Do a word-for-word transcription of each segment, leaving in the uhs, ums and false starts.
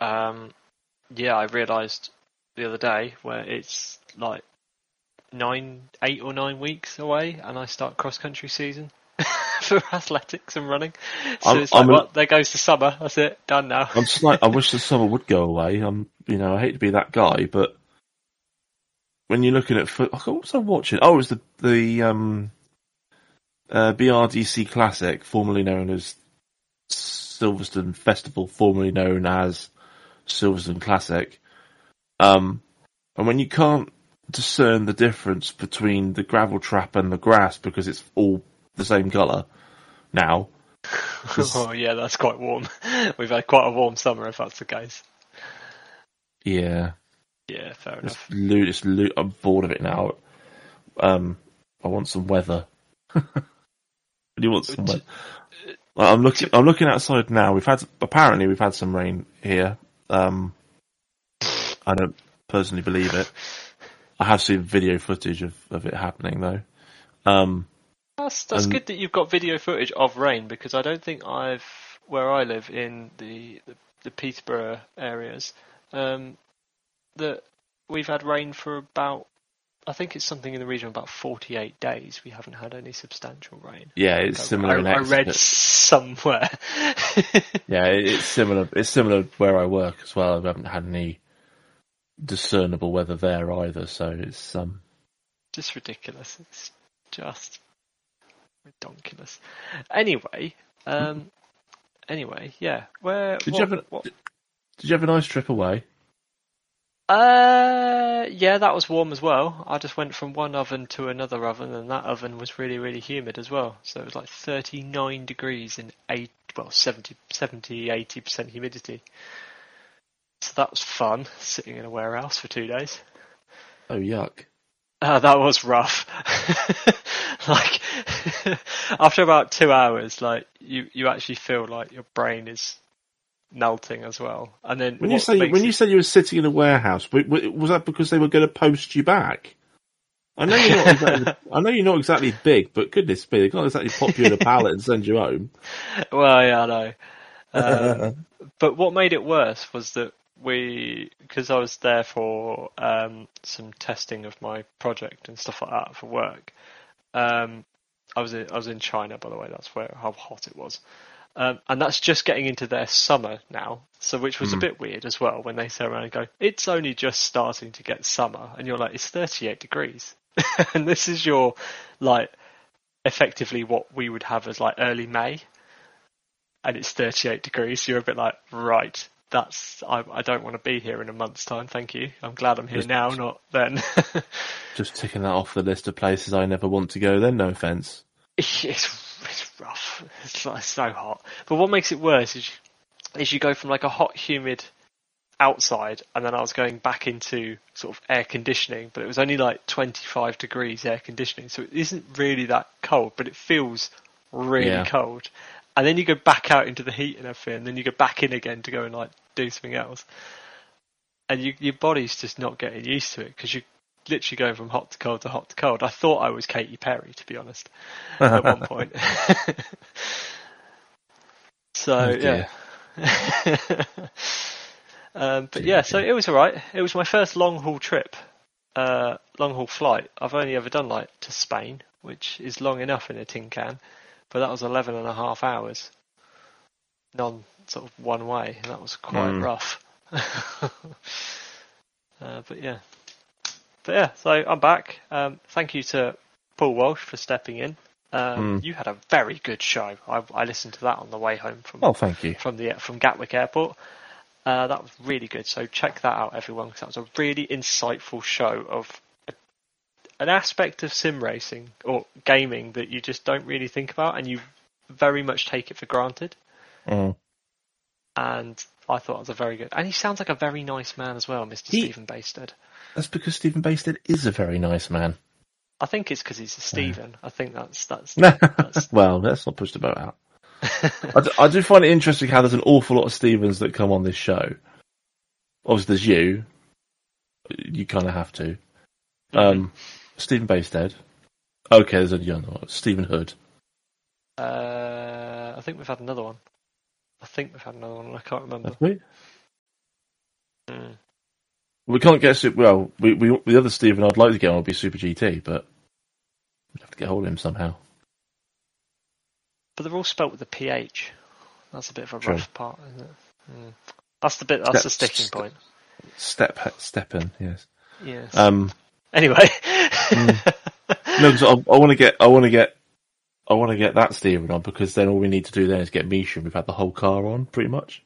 Um, yeah, I realised the other day where it's like nine, eight or nine weeks away, and I start cross country season for athletics and running. So I'm, it's like, I'm well, there goes the summer. That's it, done now. I'm just like, I wish the summer would go away. I'm, you know, I hate to be that guy, but when you're looking at foot, what was I watching? Oh, it was the the um, uh, B R D C Classic, formerly known as Silverstone Festival, formerly known as Silverstone Classic. Um, and when you can't discern the difference between the gravel trap and the grass because it's all the same colour now. Oh yeah, that's quite warm. We've had quite a warm summer, if that's the case. Yeah. Yeah, fair It's enough. lo- it's lo- I'm bored of it now. Um, I want some weather. Do you want some weather? I'm looking. I'm looking outside now. We've had apparently we've had some rain here. Um, I don't personally believe it. I have seen video footage of, of it happening though. Um, that's that's and, good that you've got video footage of rain, because I don't think I've where I live in the the, the Peterborough areas. Um, that we've had rain for about, I think it's something in the region of about forty-eight days. We haven't had any substantial rain. Yeah, it's I, similar. I, in I read Exeter. somewhere. Yeah, it's similar. It's similar where I work as well. We haven't had any discernible weather there either, so it's um just ridiculous. It's just ridiculous. Anyway, um, anyway, yeah. Where did what, you have a, what? did you have a nice trip away? Uh, yeah, that was warm as well. I just went from one oven to another oven, and that oven was really, really humid as well. So it was like thirty-nine degrees and eight, well, seventy, seventy, eighty percent humidity. So that was fun, sitting in a warehouse for two days. Oh, yuck. Uh, that was rough. Like, after about two hours, like, you, you actually feel like your brain is melting as well. And then When you say when it... you said you were sitting in a warehouse, was that because they were going to post you back? I know you're not exactly, I know you're not exactly big, but goodness me, they can't exactly pop you in a pallet and send you home. Well, yeah, I know. Um, but what made it worse was that we, because I was there for um, some testing of my project and stuff like that for work. Um, I was in, I was in China, by the way. That's where how hot it was. Um, and that's just getting into their summer now, so which was mm. a bit weird as well when they say around and go, it's only just starting to get summer, and you're like, it's thirty-eight degrees, and this is your, like, effectively what we would have as like early May, and it's thirty-eight degrees, so you're a bit like, right, that's, I, I don't want to be here in a month's time, thank you, I'm glad I'm here just, now, not then. Just ticking that off the list of places I never want to go then, no offence. It's, it's rough. It's, like, so hot. But what makes it worse is you, is you go from like a hot, humid outside, and then I was going back into sort of air conditioning, but it was only like twenty-five degrees air conditioning, so it isn't really that cold, but it feels really yeah. cold. And then you go back out into the heat and everything, and then you go back in again to go and like do something else. And you, your body's just not getting used to it, because you literally going from hot to cold to hot to cold. I thought I was Katy Perry, to be honest, at one point. So, oh, yeah. um, but yeah, so it was alright. It was my first long haul trip, uh, long haul flight. I've only ever done like to Spain, which is long enough in a tin can, but that was eleven and a half hours, non sort of one way, and that was quite mm. rough. uh, but yeah. But yeah, so I'm back. Um, thank you to Paul Walsh for stepping in. Um, mm. You had a very good show. I, I listened to that on the way home from oh, thank you. from the from Gatwick Airport. Uh, that was really good. So check that out, everyone, because that was a really insightful show of a, an aspect of sim racing or gaming that you just don't really think about, and you very much take it for granted. Mm. And I thought it was a very good. And he sounds like a very nice man as well, Mister He... Stephen Baysted. That's because Stephen Baysted is a very nice man. I think it's because he's a Stephen. I think that's that's. that's... Well, let's not push the boat out. I, do, I do find it interesting how there's an awful lot of Stephens that come on this show. Obviously, there's you. You kind of have to. Mm-hmm. Um, Stephen Baysted. Okay, there's a young one. Stephen Hood. Uh, I think we've had another one. I think we've had another one. I can't remember. Have we? We can't get Super. Well, we, we the other Stephen I'd like to get on would be Super G T, but we'd have to get hold of him somehow. But they're all spelt with a P H. That's a bit of a True. rough part, isn't it? Mm. That's the bit. That's Step, the sticking st- point. Step Steppen, yes. Yes. Um. Anyway. mm. No, because I, I want to get. I want to get. I want to get that Stephen on because then all we need to do then is get Misha, and we've had the whole car on pretty much.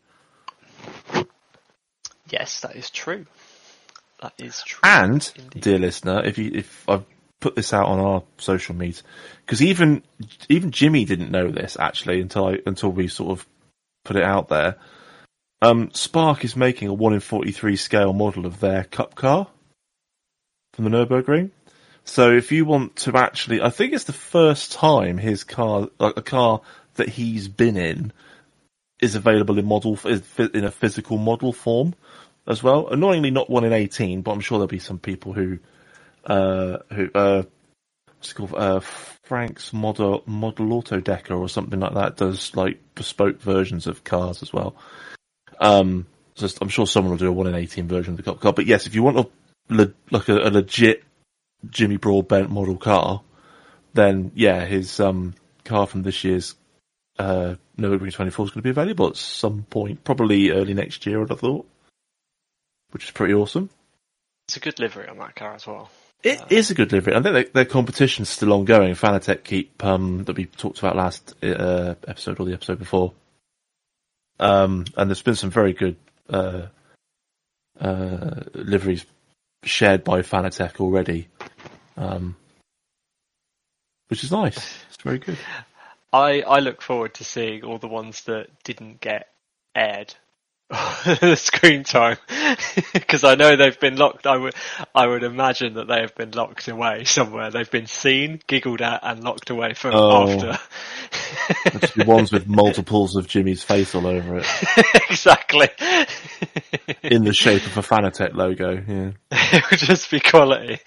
Yes, that is true. That is true. And, indeed. dear listener, if you if I've put this out on our social media, because even even Jimmy didn't know this actually until I until we sort of put it out there. Um, Spark is making a one in forty-three scale model of their Cup car from the Nürburgring. So if you want to actually, I think it's the first time his car, like a car that he's been in, is available in model in a physical model form as well. Annoyingly, not one in eighteen, but I'm sure there'll be some people who, uh, who, uh, what's it called, uh, Frank's Model Model Auto Decker or something like that does like bespoke versions of cars as well. Um, so I'm sure someone will do a one in eighteen version of the Cup car. But yes, if you want a like a, a legit Jimmy Broadbent model car, then yeah, his um car from this year's uh Nürburgring twenty-four is going to be available at some point, probably early next year, I'd have thought, which is pretty awesome. It's a good livery on that car as well. It uh, is a good livery. I think their, their competition's still ongoing. Fanatec keep um that we talked about last uh, episode or the episode before. Um, and there's been some very good uh, uh, liveries shared by Fanatec already, um, which is nice. It's very good. I, I look forward to seeing all the ones that didn't get aired screen time because I know they've been locked. I would I would imagine that they have been locked away somewhere. They've been seen, giggled at, and locked away from Oh. after. It's the ones with multiples of Jimmy's face all over it. Exactly. In the shape of a Fanatec logo, yeah. It would just be quality.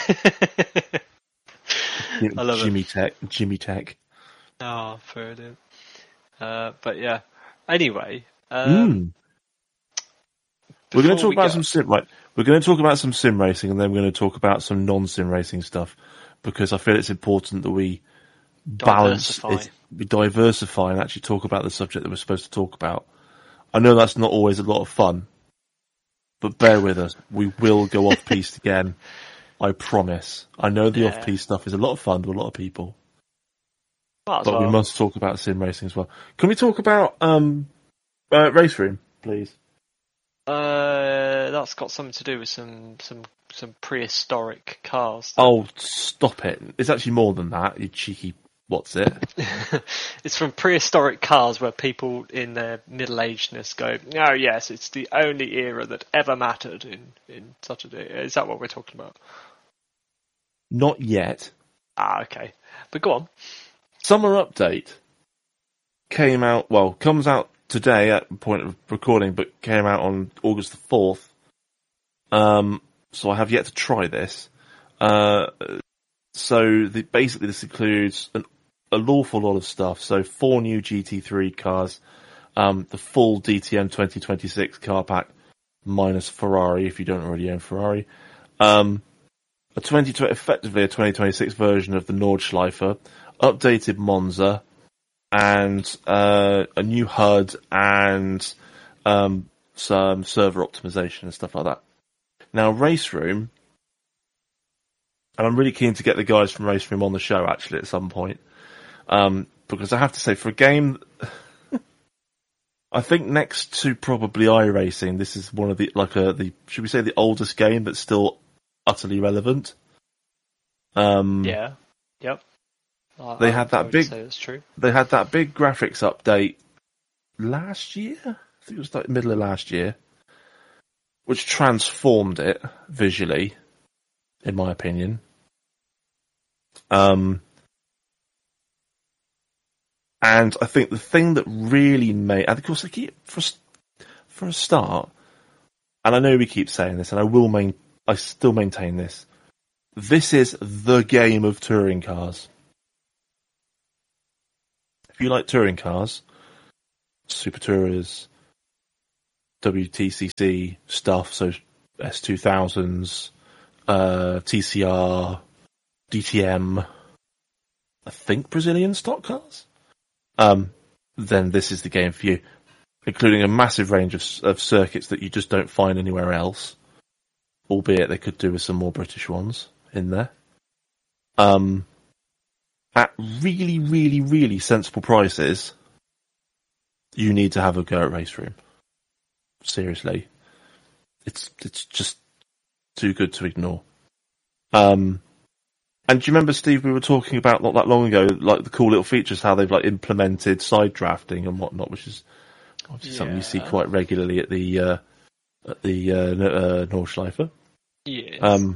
I love Jimmy it. Tech, Jimmy Tech. Oh, brilliant. Uh, but yeah. Anyway. Um, mm. We're going to talk we about go- some sim, right? We're going to talk about some sim racing, and then we're going to talk about some non-sim racing stuff because I feel it's important that we balance Diversify. it, we diversify, and actually talk about the subject that we're supposed to talk about. I know that's not always a lot of fun, but bear with us. We will go off piste again. I promise. I know the Yeah. off piste stuff is a lot of fun to a lot of people, Might as but well. we must talk about sim racing as well. Can we talk about um, uh, Race Room, please? Uh, that's got something to do with some some some prehistoric cars. Oh, stop it! It's actually more than that. You cheeky. What's it? It's from prehistoric cars where people in their middle-agedness go, "Oh yes, it's the only era that ever mattered in in such a day." Is that what we're talking about? Not yet. Ah, okay. But go on. Summer Update came out, well, comes out today at the point of recording, but came out on August the fourth. Um, so I have yet to try this. Uh, so the, basically this includes an, an awful lot of stuff. So four new G T three cars, um, the full D T M twenty twenty-six car pack, minus Ferrari if you don't already own Ferrari. Um, a twenty, effectively a twenty twenty-six version of the Nordschleife, updated Monza, and uh, a new H U D and um, some server optimization and stuff like that. Now, Race Room, and I'm really keen to get the guys from Race Room on the show actually at some point, um, because I have to say, for a game, I think next to probably iRacing, this is one of the like a the should we say the oldest game that's still utterly relevant. Um, Yeah. Yep. I, They I had would- that I would big- say that's true. They had that big graphics update last year. I think it was like middle of last year, which transformed it visually, in my opinion. Um, and I think the thing that really made, and of course, I keep for for a start, and I know we keep saying this, and I will main, I still maintain this. This is the game of touring cars. If you like touring cars, Super Tourers, W T C C stuff, so S two thousands, uh, T C R, D T M, I think Brazilian stock cars, um, then this is the game for you, including a massive range of, of circuits that you just don't find anywhere else, albeit they could do with some more British ones in there. Um, at really, really, really sensible prices, you need to have a go at Race Room. Seriously. It's it's just too good to ignore. Um, and do you remember, Steve, we were talking about not that long ago, like the cool little features, how they've like implemented side drafting and whatnot, which is obviously yeah. something you see quite regularly at the uh, at the uh, uh, Nordschleife. Yes. Um,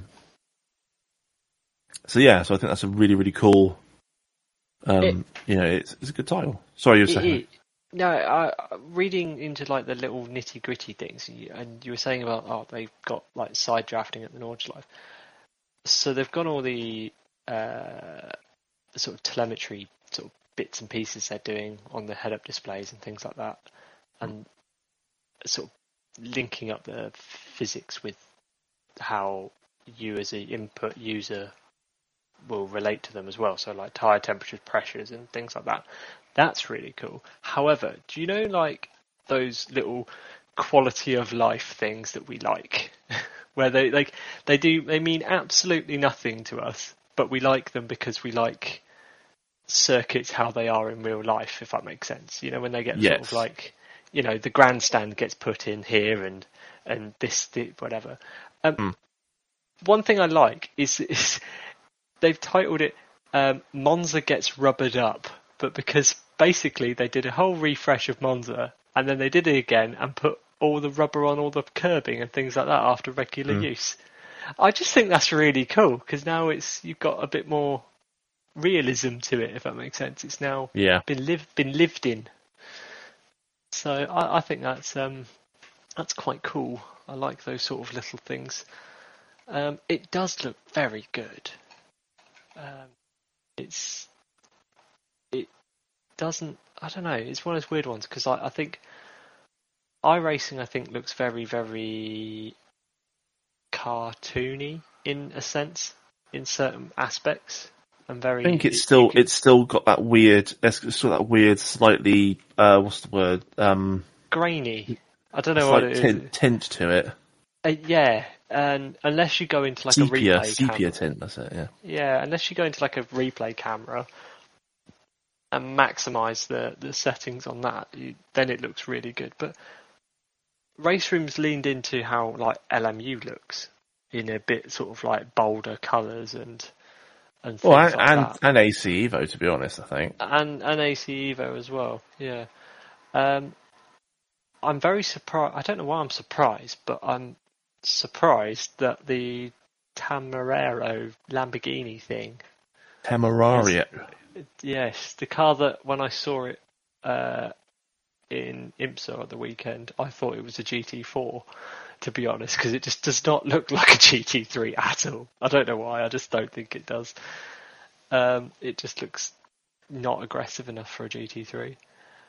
so yeah, so I think that's a really really cool. Um, it, you know, it's it's a good title. Sorry, you were saying. It, No, I, reading into like the little nitty gritty things, and you were saying about oh they've got like side drafting at the Nordschleife, so they've got all the uh, sort of telemetry sort of bits and pieces they're doing on the head-up displays and things like that, and sort of linking up the physics with how you as an input user will relate to them as well. So like tire temperatures, pressures, and things like that. That's really cool. However, do you know like those little quality of life things that we like, where they like they do they mean absolutely nothing to us, but we like them because we like circuits how they are in real life, if that makes sense. You know, when they get yes. sort of like, you know, the grandstand gets put in here and and this, this whatever. Um, mm. One thing I like is, is they've titled it um, Monza Gets Rubbered Up, but because basically they did a whole refresh of Monza and then they did it again and put all the rubber on all the curbing and things like that after regular mm. use. I just think that's really cool because now it's you've got a bit more realism to it, if that makes sense. It's now yeah. been lived been lived in. So I, I think that's um, that's quite cool. I like those sort of little things. Um, it does look very good. Um, it's it doesn't. I don't know. It's one of those weird ones because I, I think iRacing I think looks very very cartoony in a sense in certain aspects. And very. I think it's still can, it's still got that weird. It's still that weird, slightly. Uh, what's the word? Um, grainy. I don't know what it tint, is. Tint to it. Uh, yeah, and unless you go into like sepia, a replay sepia camera. tint. That's it. Yeah. Yeah, unless you go into like a replay camera and maximise the the settings on that, you, then it looks really good. But Race Room's leaned into how like L M U looks in a bit sort of like bolder colours and. And well, and, like and, that. and A C Evo, to be honest, I think. And and A C Evo as well, yeah. Um, I'm very surprised. I don't know why I'm surprised, but I'm surprised that the Tamarero Lamborghini thing. Temerario. Is, yes, the car that when I saw it uh, in IMSA at the weekend, I thought it was a G T four. To be honest, because it just does not look like a G T three at all. I don't know why, I just don't think it does. Um, it just looks not aggressive enough for a G T three.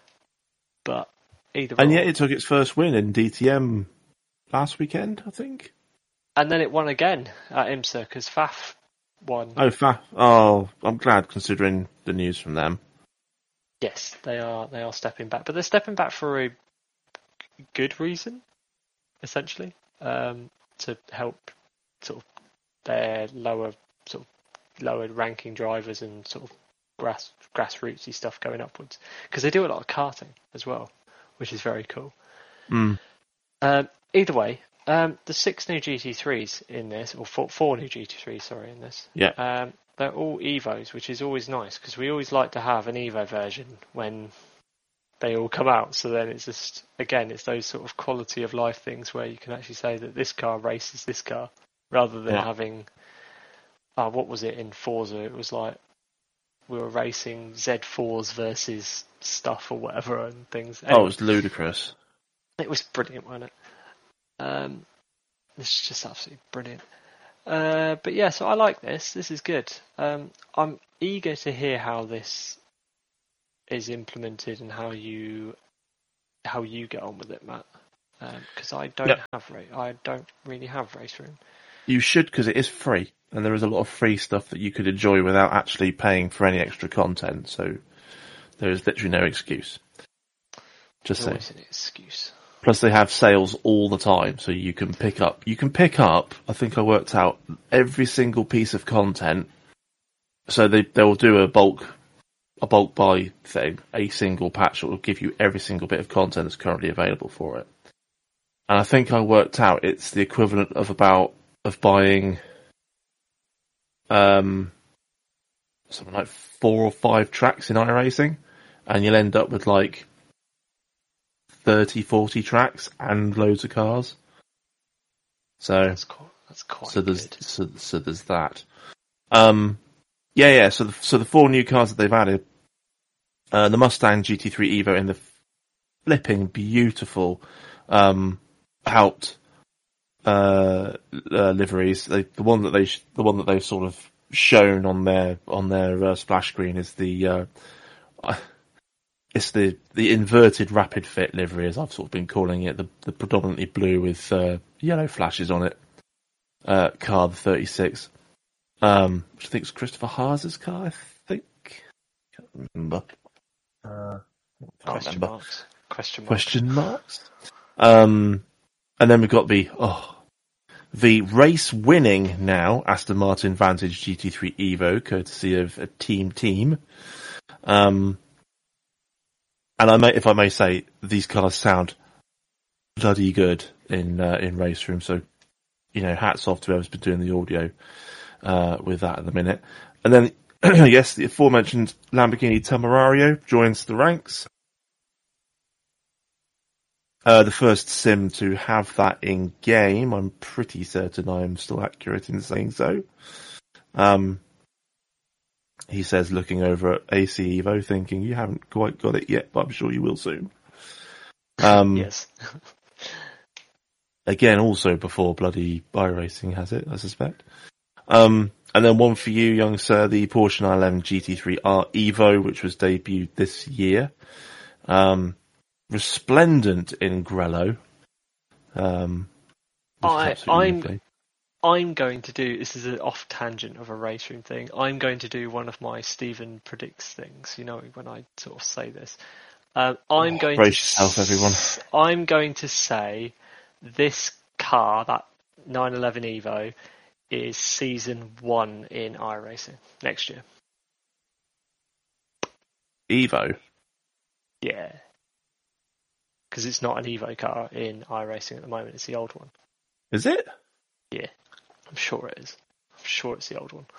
But either And or. yet it took its first win in D T M last weekend, I think. And then it won again at IMSA, because F A F won. Oh, F A F. Oh, I'm glad considering the news from them. Yes, they are, they are stepping back. But they're stepping back for a good reason. Essentially, um, to help sort of their lower sort of lower ranking drivers and sort of grass grassrootsy stuff going upwards, because they do a lot of karting as well, which is very cool. Mm. Um, either way, um, the six new G T threes in this, or four, four new G T threes, sorry, in this. Yeah. Um, they're all Evos, which is always nice because we always like to have an Evo version when they all come out. So then it's just, again, it's those sort of quality of life things where you can actually say that this car races this car rather than yeah. having, uh, what was it in Forza? It was like we were racing Z fours versus stuff or whatever and things. Anyway, oh, it was ludicrous. It was brilliant, wasn't it? Um, it's just absolutely brilliant. Uh, but yeah, so I like this. This is good. Um, I'm eager to hear how this is implemented and how you how you get on with it, Matt. because um, I don't Yep. have ra- I don't really have Race Room. You should, because it is free, and there is a lot of free stuff that you could enjoy without actually paying for any extra content. So there is literally no excuse. Just There's say. always an excuse. Plus, they have sales all the time, so you can pick up. You can pick up. I think I worked out every single piece of content. So they they will do a bulk a bulk buy thing, a single patch that will give you every single bit of content that's currently available for it. And I think I worked out it's the equivalent of about of buying um something like four or five tracks in iRacing, and you'll end up with like thirty, forty tracks and loads of cars. So That's quite, that's quite so there's good. so, so there's that. Um, yeah, yeah. So the, so the four new cars that they've added, uh, the Mustang G T three Evo in the flipping beautiful um, Hout uh, uh, liveries. They, the one that they sh- the one that they've sort of shown on their on their uh, splash screen is the uh, it's the the inverted rapid fit livery, as I've sort of been calling it, the, the predominantly blue with uh, yellow flashes on it. Uh, car, the thirty-six. Um, which I think is Christopher Haas's car, I think. Can't remember. Uh, can't Question remember. marks. Question marks. Question marks. Um, and then we've got the, oh, the race winning now Aston Martin Vantage G T three Evo, courtesy of a Team Team. Um, and I may, if I may say, these cars sound bloody good in, uh, in Race Room, so, you know, hats off to whoever's been doing the audio. Uh, with that at the minute. And then, yes, the aforementioned Lamborghini Temerario joins the ranks. Uh, the first sim to have that in game. I'm pretty certain I am still accurate in saying so. Um, he says, looking over at A C Evo, thinking, you haven't quite got it yet, but I'm sure you will soon. Um, Yes. Again, also before bloody iRacing has it, I suspect. Um, and then one for you, young sir, the Porsche nine eleven G T three R Evo, which was debuted this year. Um, resplendent in Grello. Um, I, I'm, I'm going to do, this is an off tangent of a Race Room thing, I'm going to do one of my Stephen Predicts things, you know, when I sort of say this. Um, I'm oh, going brace to, yourself, everyone. I'm going to say this car, that nine eleven Evo, is season one in iRacing next year. Evo? Yeah. Because it's not an Evo car in iRacing at the moment, it's the old one. Is it? Yeah, I'm sure it is. I'm sure it's the old one.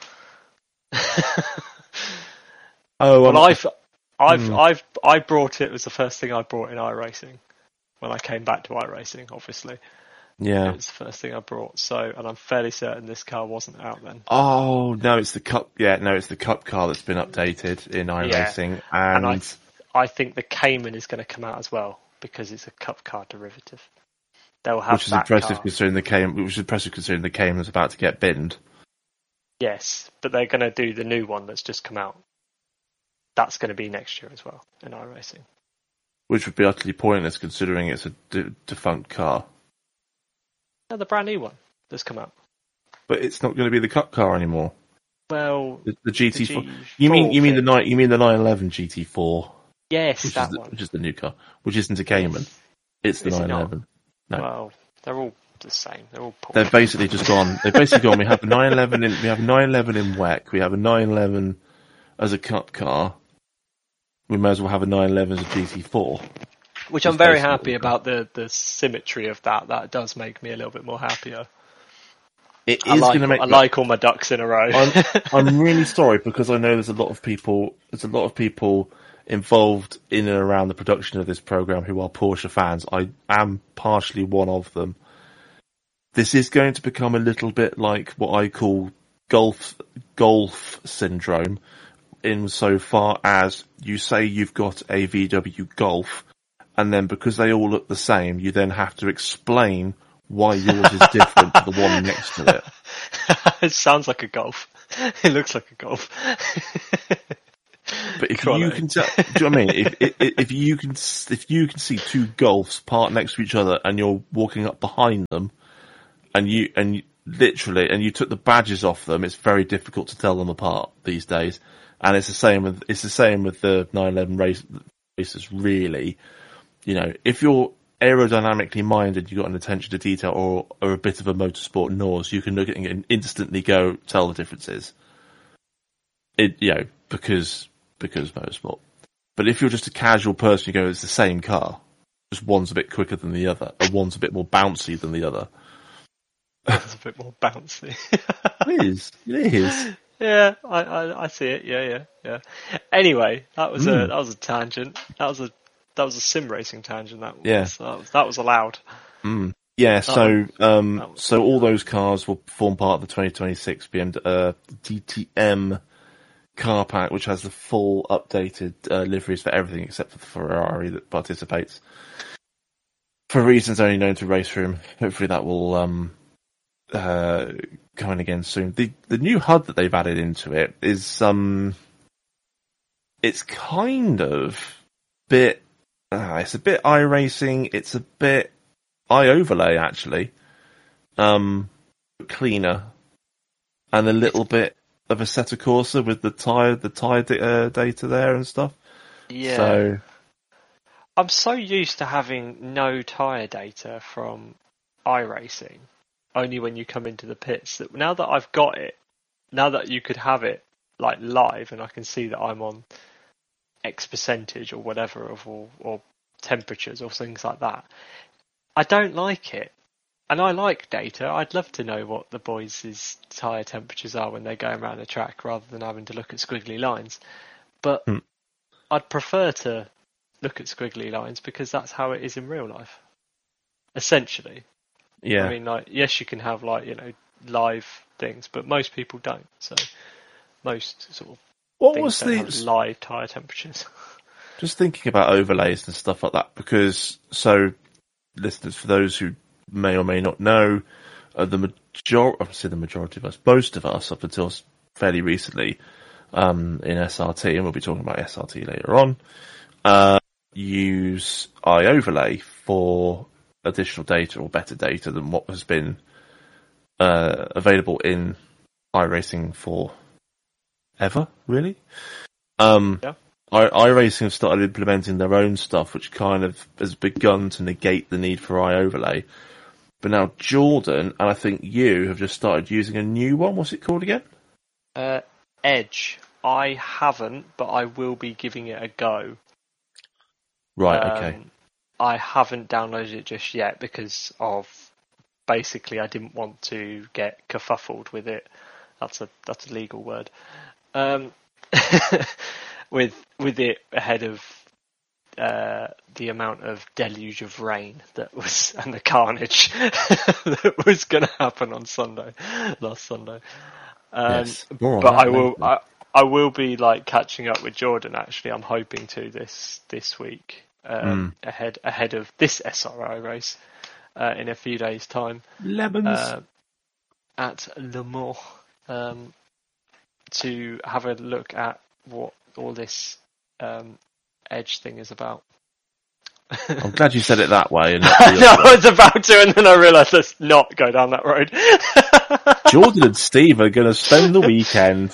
oh, well, um, I've, I've, hmm. I've, I brought it, it was the first thing I brought in iRacing. When I came back to iRacing, obviously. Yeah. It was the first thing I brought, so, and I'm fairly certain this car wasn't out then. Oh, no, it's the Cup, yeah, no, it's the Cup car that's been updated in iRacing, Yeah. and... and I, I think the Cayman is going to come out as well, because it's a Cup car derivative. They'll have which is that impressive car. considering the Cayman, which is impressive considering the Cayman was about to get binned. Yes, but they're going to do the new one that's just come out. That's going to be next year as well, in iRacing. Which would be utterly pointless considering it's a de- defunct car. No, the brand new one that's come out. But it's not going to be the Cup car anymore. Well, the, the G T four. the G four you mean you mean thing. the nine? You mean the nine eleven G T four? Yes, which that is the, one. Which is the new car, which isn't a Cayman. It's the Is it nine not? eleven. No, Well, they're all the same. They're all poor. they've basically just gone. They've basically gone. We have a nine eleven in. We have a nine eleven in W E C. We have a nine eleven as a Cup car. We may as well have a nine eleven as a G T four. Which I'm very happy about the, the symmetry of that. That does make me a little bit more happier. It I is like, going to make. I like all my ducks in a row. I'm, I'm really sorry because I know there's a lot of people. There's a lot of people involved in and around the production of this program who are Porsche fans. I am partially one of them. This is going to become a little bit like what I call golf golf syndrome, insofar as you say you've got a V W Golf, and then because they all look the same, you then have to explain why yours is different to the one next to it. It sounds like a Golf. It looks like a Golf. But if Quality. you can, tell, do you know what I mean? If, if if you can if you can see two Golfs parked next to each other and you're walking up behind them, and you and you, literally and you took the badges off them, it's very difficult to tell them apart these days. And it's the same with it's the same with the nine eleven race, races. Really, you know, if you're aerodynamically minded, you've got an attention to detail, or or a bit of a motorsport nose, you can look at it and instantly go tell the differences. It you know because because motorsport. But if you're just a casual person, you go, it's the same car, just one's a bit quicker than the other, or one's a bit more bouncy than the other. It's a bit more bouncy. It is. It is. Yeah, I, I, I see it. Yeah, yeah, yeah. Anyway, that was Mm. a that was a tangent. That was a that was a sim racing tangent. That was Yeah. that was, that was allowed. Mm. Yeah. So one- um, that was- so all those cars will form part of the twenty twenty-six B M uh, D T M car pack, which has the full updated uh, liveries for everything except for the Ferrari that participates. For reasons only known to Race Room, hopefully that will um, uh, come in again soon. The the new H U D that they've added into it is um, it's kind of bit. Uh, it's a bit iRacing. It's a bit iOverlay actually. Um, cleaner and a little bit of Assetto Corsa with the tire the tire d- uh, data there and stuff. Yeah. So I'm so used to having no tyre data from iRacing, only when you come into the pits, that now that I've got it, now that you could have it like live and I can see that I'm on X percentage or whatever of or, or temperatures or things like that, I don't like it. And I like data. I'd love to know what the boys' tyre temperatures are when they're going around the track rather than having to look at squiggly lines. But Hmm. I'd prefer to look at squiggly lines because that's how it is in real life. Essentially. yeah, I mean, like, yes, you can have, like, you know, live things, but most people don't. So most sort of what things was don't have the live tyre temperatures. just thinking about overlays and stuff like that, because so listeners, for those who may or may not know, uh, the major I say the majority of us, most of us up until fairly recently, um, in S R T, and we'll be talking about S R T later on, uh, use iOverlay for additional data or better data than what has been uh, available in iRacing for ever, really. Um, Yeah. I, iRacing have started implementing their own stuff, which kind of has begun to negate the need for iOverlay. But now Jordan, and I think you, have just started using a new one. What's it called again? Uh, Edge. I haven't, but I will be giving it a go. Right, Um, okay. I haven't downloaded it just yet because of basically I didn't want to get kerfuffled with it. That's a that's a legal word. Um, with with it ahead of uh, the amount of deluge of rain that was and the carnage that was going to happen on Sunday, last Sunday. Um, Yes, more on but that I will. later. I, I will be like catching up with Jordan. Actually, I'm hoping to this this week um, ahead ahead of this S R I race uh, in a few days' time Lemons. uh, at Le Mans um, to have a look at what all this um, Edge thing is about. I'm glad you said it that way. And not I the know other I way. was about to, and then I realised let's not go down that road. Jordan and Steve are going to spend the weekend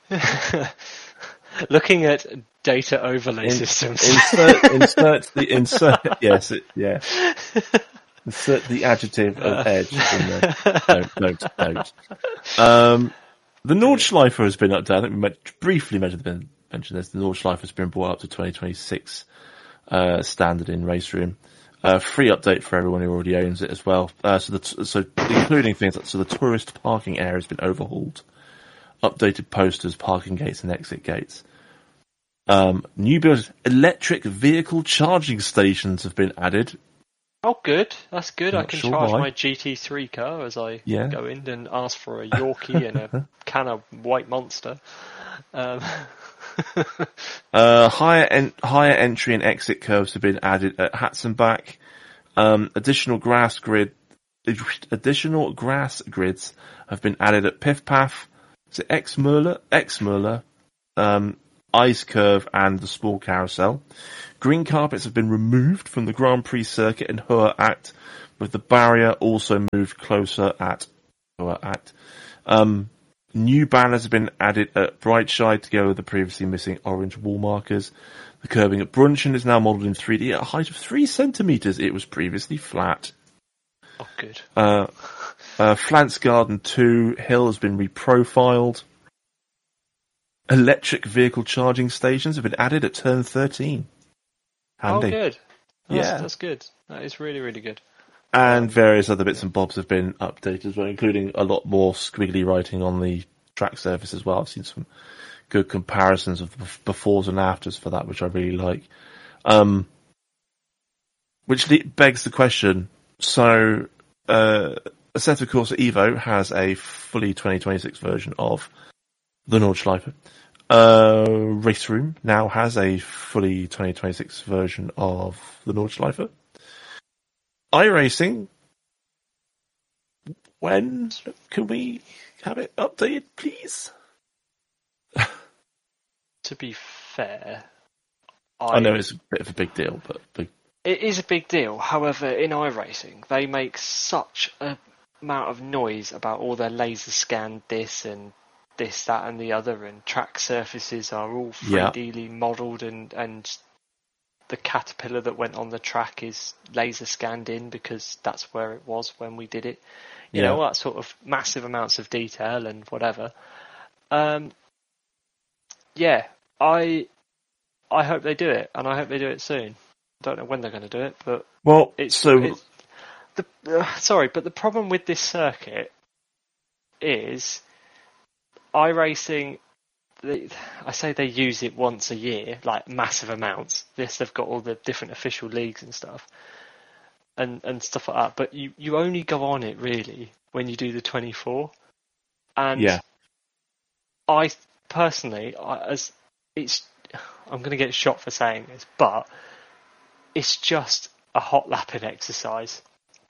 looking at data overlay in, systems. insert, insert the insert. Yes, it, yeah. Insert the adjective of edge in there. No, no, no. Um, the Nordschleifer has been updated. I think we might briefly mentioned mention this. The Nordschleifer has been brought up to twenty twenty-six uh, standard in Race Room. Uh, free update for everyone who already owns it as well. Uh, so, the, so including things like so the tourist parking area has been overhauled, updated posters, parking gates, and exit gates. Um, new build electric vehicle charging stations have been added. Oh, good. That's good. I Not can sure charge why. my G T three car as I Yeah. go in and ask for a Yorkie and a can of White Monster. Um, Uh, higher en- higher entry and exit curves have been added at Hatzenbach. Um, additional grass grid, additional grass grids have been added at Piff Paff. Is it Exmüller? Exmüller. Um, ice curve, and the small carousel. Green carpets have been removed from the Grand Prix circuit in Hua Act, with the barrier also moved closer at Hua Act. Um, new banners have been added at Brightside to go with the previously missing orange wall markers. The curbing at Brunchen is now modelled in three D at a height of three centimetres. It was previously flat. Oh, good. Uh, uh, Flants Garden two Hill has been reprofiled. Electric vehicle charging stations have been added at turn thirteen. Handy. Oh, good. That's, yeah. That's good. That is really, really good. And um, various other bits and bobs have been updated as well, including a lot more squiggly writing on the track surface as well. I've seen some good comparisons of the befores and afters for that, which I really like. Um, which le- begs the question, so uh, Assetto Corsa Evo has a fully twenty twenty-six version of the Nordschleife. Uh, Race Room now has a fully twenty twenty-six version of the Nordschleife. iRacing, when can we have it updated, please? To be fair, I, I know it's a bit of a big deal, but big... it is a big deal. However, in iRacing, they make such a amount of noise about all their laser scanned this and this, that, and the other, and track surfaces are all three D yeah. modelled, and and the caterpillar that went on the track is laser scanned in because that's where it was when we did it. You yeah. know, all that sort of massive amounts of detail and whatever. Um, yeah, I I hope they do it, and I hope they do it soon. I don't know when they're going to do it, but well, it's so it's, the uh, sorry, but the problem with this circuit is iRacing. They, I say they use it once a year, like massive amounts. This, they've got all the different official leagues and stuff, and and stuff like that. But you, you only go on it really when you do the twenty-four. And yeah. I personally, I, as it's, I'm going to get shot for saying this, but it's just a hot lapping exercise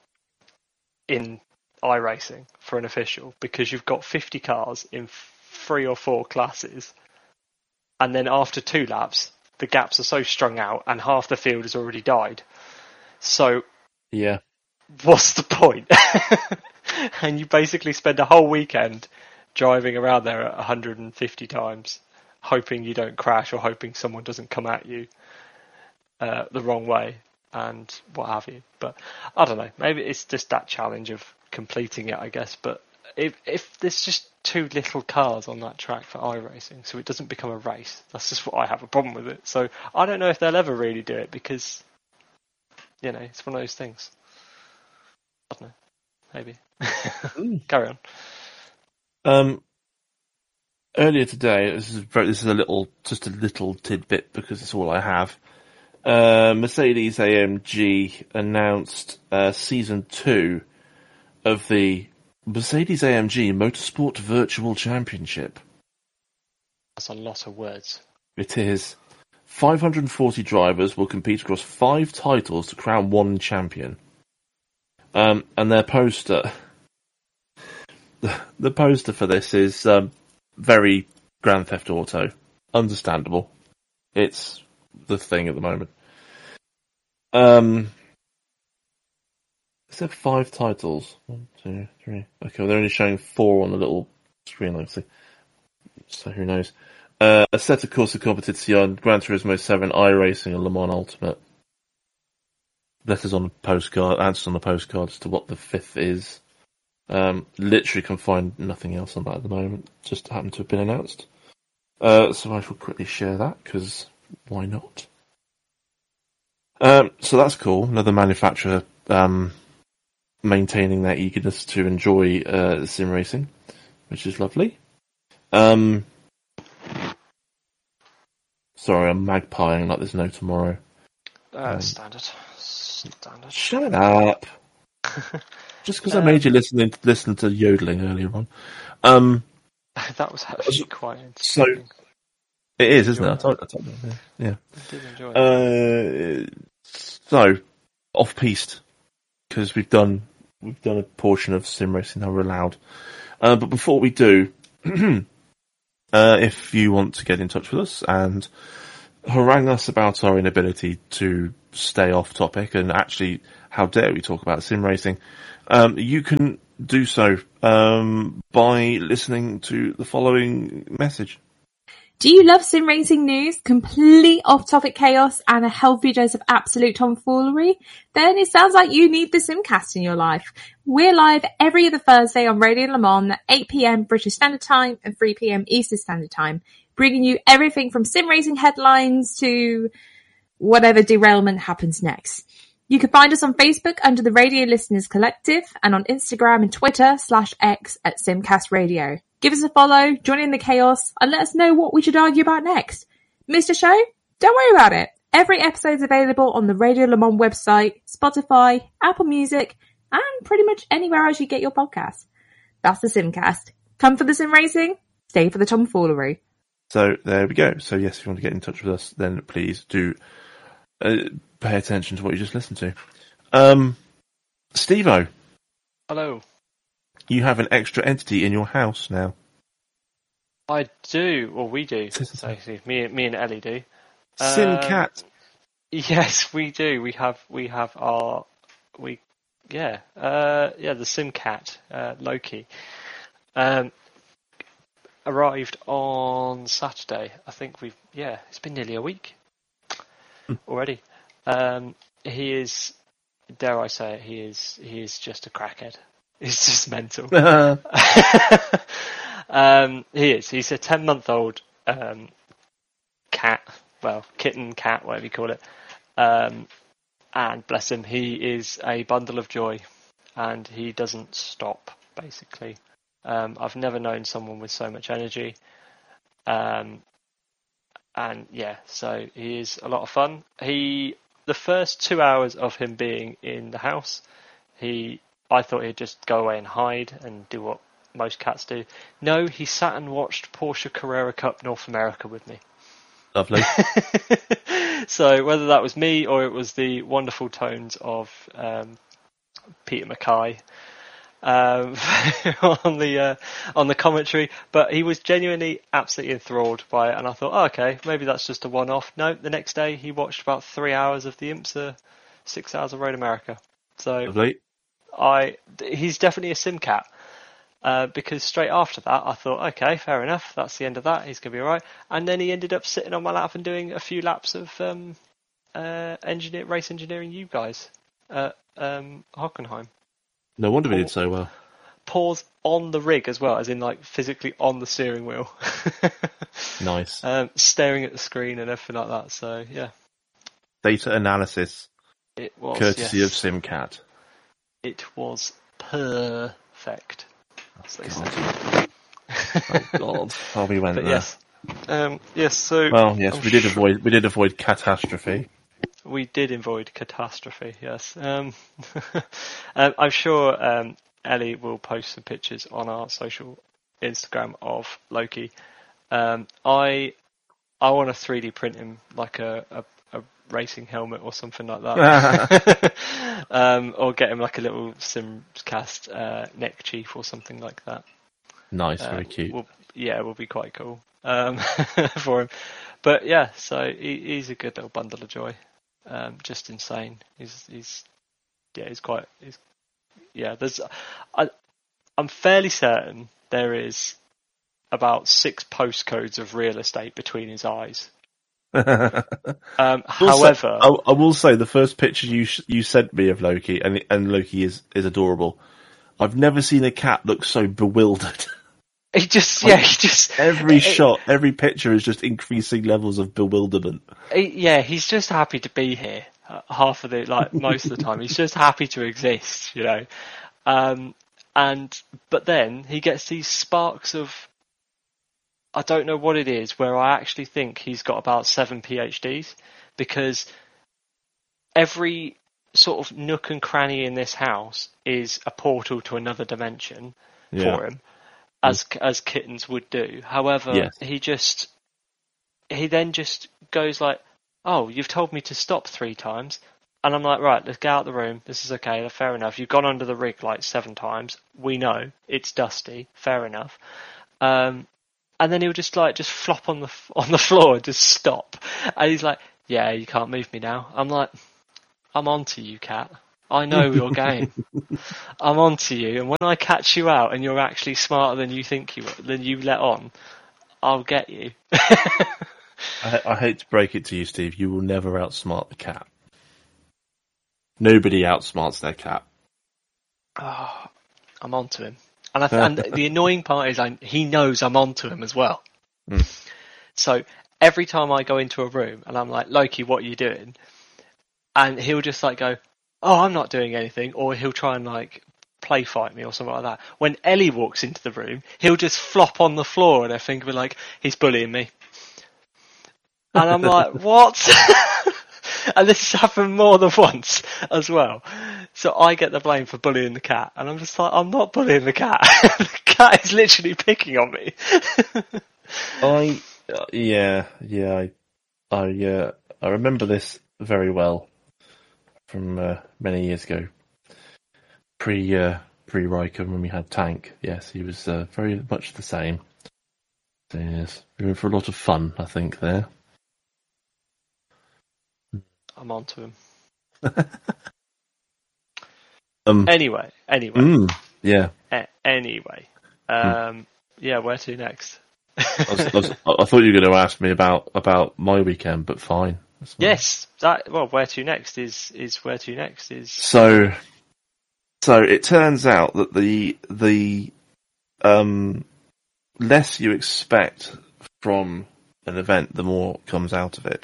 in iRacing for an official, because you've got fifty cars in three or four classes, and then after two laps the gaps are so strung out and half the field has already died, so yeah, what's the point? And you basically spend a whole weekend driving around there at one hundred fifty times hoping you don't crash or hoping someone doesn't come at you uh, the wrong way and what have you. But I don't know, maybe it's just that challenge of completing it, I guess. But if if there's just too little cars on that track for iRacing, so it doesn't become a race, that's just what I have a problem with it. So I don't know if they'll ever really do it, because, you know, it's one of those things. I don't know, maybe. Carry on. Um, earlier today, this is very, this is a little, just a little tidbit because it's all I have. Uh, Mercedes A M G announced uh, season two of the Mercedes A M G Motorsport Virtual Championship. That's a lot of words. It is. five hundred forty drivers will compete across five titles to crown one champion. Um, and their poster, the, the poster for this is um, very Grand Theft Auto. Understandable. It's the thing at the moment. Um, is there five titles? One, two, three. Okay, well, they're only showing four on the little screen, let's see. So who knows? Uh, Assetto Corsa Competizione, Gran Turismo seven, iRacing, and Le Mans Ultimate. Letters on the postcard, answers on the postcard as to what the fifth is. Um, literally can find nothing else on that at the moment. Just happened to have been announced. Uh, so I shall quickly share that, because why not? Um, so that's cool. Another manufacturer um, maintaining their eagerness to enjoy uh, sim racing, which is lovely. Um, sorry, I'm magpieing like there's no tomorrow. Uh, um, standard. Standard. Shut up. Just because um, I made you listen to, listen to yodeling earlier on. Um, that was actually quite so. It is, isn't it? I told, I told you, yeah. yeah. I did enjoy it. Uh, so, off-piste, because we've done we've done a portion of sim racing now we're allowed. Uh, but before we do, Uh, if you want to get in touch with us and harangue us about our inability to stay off topic, and actually, how dare we talk about sim racing, um, you can do so um, by listening to the following message. Do you love sim racing news, complete off-topic chaos, and a healthy dose of absolute tomfoolery? Then it sounds like you need the Simcast in your life. We're live every other Thursday on Radio Le Mans at eight p.m. British Standard Time and three p.m. Eastern Standard Time, bringing you everything from sim racing headlines to whatever derailment happens next. You can find us on Facebook under the Radio Listeners Collective and on Instagram and Twitter slash X at Simcast Radio. Give us a follow, join in the chaos, and let us know what we should argue about next. Missed a show? Don't worry about it. Every episode's available on the Radio Le Mans website, Spotify, Apple Music, and pretty much anywhere else you get your podcasts. That's the Simcast. Come for the sim racing, stay for the tomfoolery. So there we go. So yes, if you want to get in touch with us, then please do uh, pay attention to what you just listened to. Um, Steve-O. Hello. You have an extra entity in your house now. I do. Well, we do. So, me, me and Ellie do. Simcat. Um, yes, we do. We have we have our we yeah uh, yeah the Simcat uh, Loki um, arrived on Saturday. I think we've yeah it's been nearly a week already. Um, he is, dare I say it, he is he is just a crackhead. He's just mental. um, he is. He's a ten-month-old um, cat, well, kitten, cat, whatever you call it. Um, and bless him, he is a bundle of joy, and he doesn't stop, basically. Um, I've never known someone with so much energy. Um, and yeah, so he is a lot of fun. He, the first two hours of him being in the house, he... I thought he'd just go away and hide and do what most cats do. No, he sat and watched Porsche Carrera Cup North America with me. Lovely. So whether that was me or it was the wonderful tones of um, Peter Mackay um, on the uh, on the commentary, but he was genuinely absolutely enthralled by it, and I thought, oh, okay, maybe that's just a one-off. No, the next day he watched about three hours of the IMSA, six hours of Road America. So. Lovely. I he's definitely a Simcat uh, because straight after that I thought, okay, fair enough, that's the end of that. He's gonna be all right. And then he ended up sitting on my lap and doing a few laps of um, uh, engineer race engineering. You guys, at um, Hockenheim. No wonder we did so well. Pause on the rig as well, as in like physically on the steering wheel. Nice. Um, staring at the screen and everything like that. So yeah. Data analysis. It was courtesy yes. of Simcat. It was perfect. Oh, God. Oh, God. Oh, we went but there. Yes. Um, yes. So. Well, yes, I'm we did sure avoid. We did avoid catastrophe. We did avoid catastrophe. Yes. Um, um, I'm sure um, Ellie will post some pictures on our social Instagram of Loki. Um, I I want to three D print him like a. a a racing helmet or something like that. um, or get him like a little Simcast uh, neck chief or something like that. Nice, uh, very cute. Will, yeah, it will be quite cool um, for him. But yeah, so he, he's a good little bundle of joy. Um, just insane. He's he's yeah, he's quite he's yeah. There's I I'm fairly certain there is about six postcodes of real estate between his eyes. um, however, I, I will say the first picture you sh- you sent me of Loki, and and Loki is, is adorable. I've never seen a cat look so bewildered. He just, yeah, he just every it, shot, every picture is just increasing levels of bewilderment. He, yeah, he's just happy to be here. Uh, half of the, like most of the time, he's just happy to exist, you know. Um, and but then he gets these sparks of. I don't know what it is, where I actually think he's got about seven PhDs, because every sort of nook and cranny in this house is a portal to another dimension yeah. for him, as as kittens would do. However, yes. he just he then just goes like, "Oh, you've told me to stop three times," and I'm like, "Right, let's get out of the room. This is okay. Fair enough. You've gone under the rig like seven times. We know it's dusty. Fair enough." Um, and then he'll just like just flop on the on the floor and just stop. And he's like, "Yeah, you can't move me now." I'm like, "I'm on to you, cat. I know your game. I'm on to you, and when I catch you out and you're actually smarter than you think you than you let on, I'll get you." I, I hate to break it to you, Steve. You will never outsmart the cat. Nobody outsmarts their cat. Oh, I'm on to him. And, I, and the annoying part is I, he knows I'm on to him as well. Mm. So every time I go into a room and I'm like, "Loki, what are you doing?" And he'll just like go, "Oh, I'm not doing anything," or he'll try and like play fight me or something like that. When Ellie walks into the room, he'll just flop on the floor and I think of it like, he's bullying me. And I'm like, what? And this has happened more than once as well. So I get the blame for bullying the cat, and I'm just like, I'm not bullying the cat. The cat is literally picking on me. I, uh, yeah, yeah, I, I, uh, I remember this very well from uh, many years ago. Pre, uh, pre Riker, when we had Tank. Yes, he was uh, very much the same. So, yes, we were in for a lot of fun, I think, there. I'm on to him. um, anyway, anyway. Mm, yeah. A- anyway. Um, mm. Yeah, where to next? I, was, I, was, I thought you were going to ask me about, about my weekend, but fine. fine. Yes. That, well, where to next is, is where to next is... So, so it turns out that the, the, um, less you expect from an event, the more comes out of it.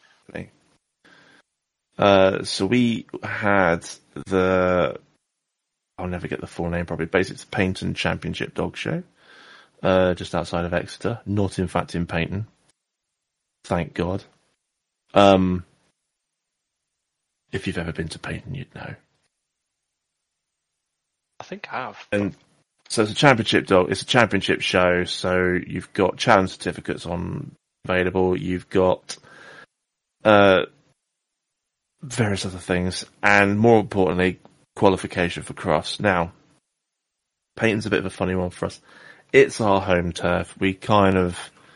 Uh, so we had the, I'll never get the full name probably, basically it's the Paignton Championship Dog Show, uh, just outside of Exeter, not in fact in Paignton. Thank God. Um, if you've ever been to Paignton, you'd know. I think I have. And so it's a championship dog, it's a championship show, so you've got challenge certificates on available, you've got, uh, various other things, and more importantly, qualification for crofts. Now, Paignton's a bit of a funny one for us. It's our home turf. We kind of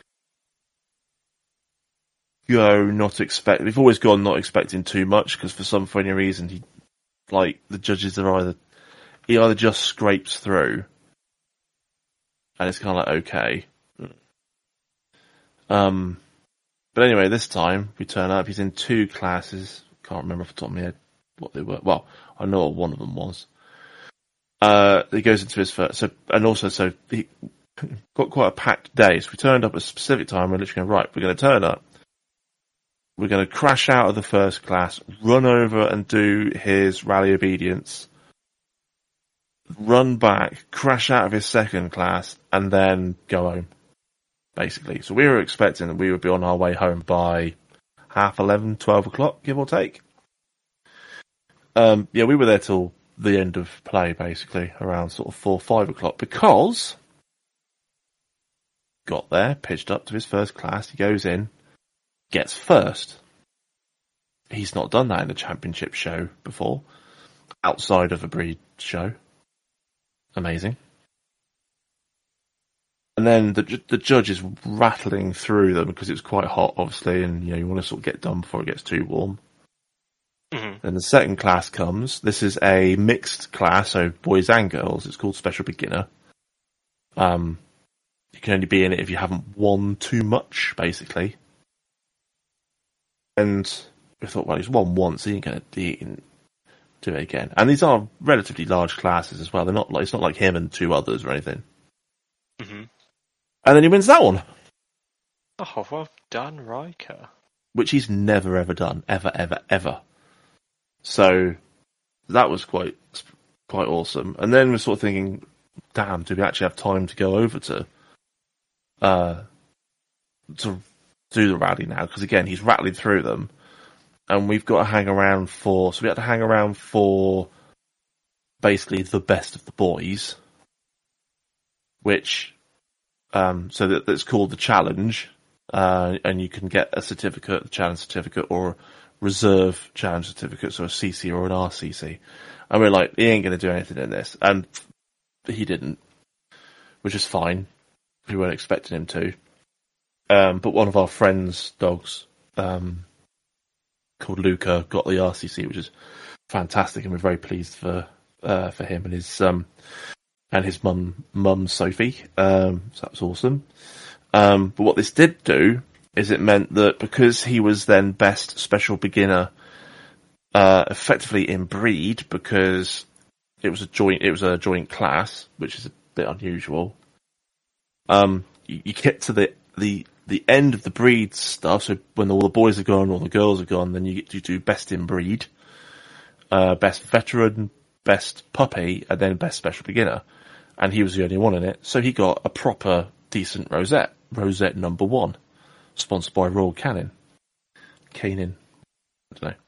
go not expect. We've always gone not expecting too much because for some funny reason, he like the judges are either he either just scrapes through, and it's kind of like okay. Um, but anyway, this time we turn up. He's in two classes. Can't remember off the top of my head what they were. Well, I know what one of them was. Uh, he goes into his first, so, and also, so he got quite a packed day. So we turned up at a specific time. We're literally going, right, we're going to turn up. We're going to crash out of the first class, run over and do his rally obedience, run back, crash out of his second class, and then go home, basically. So we were expecting that we would be on our way home by half eleven, twelve o'clock, give or take. Um, yeah, we were there till the end of play, basically, around sort of four, five o'clock, because got there, pitched up to his first class, he goes in, gets first. He's not done that in the championship show before, outside of a breed show. Amazing. And then the the judge is rattling through them because it was quite hot, obviously, and you know you want to sort of get done before it gets too warm. Mm-hmm. Then the second class comes. This is a mixed class, so boys and girls. It's called Special Beginner. Um, you can only be in it if you haven't won too much, basically. And we thought, well, he's won once, he ain't going to do it again. And these are relatively large classes as well. They're not like it's not like him and two others or anything. Mm-hmm. And then he wins that one. Oh, well done, Riker. Which he's never ever done. Ever, ever, ever. So, that was quite quite awesome. And then we're sort of thinking, damn, do we actually have time to go over to uh, to do the rally now? Because again, he's rattling through them. And we've got to hang around for... So we had to hang around for basically the best of the boys. Which... Um, so that, that's called the challenge, uh, and you can get a certificate, a challenge certificate, or a reserve challenge certificate, so a C C or an R C C. And we're like, he ain't going to do anything in this. And he didn't, which is fine. we weren't expecting him to. Um, but one of our friends' dogs, um, called Luca, got the R C C, which is fantastic, and we're very pleased for uh, for him and his um and his mum mum Sophie. Um, so that was awesome. Um, but what this did do is it meant that because he was then best special beginner, uh, effectively in breed, because it was a joint it was a joint class, which is a bit unusual. Um, you, you get to the the the end of the breed stuff, so when all the boys are gone, all the girls are gone, then you get to do best in breed, uh, best veteran, best puppy, and then best special beginner. And he was the only one in it, so he got a proper decent rosette, rosette number one, sponsored by Royal Canin. Canin. I don't know.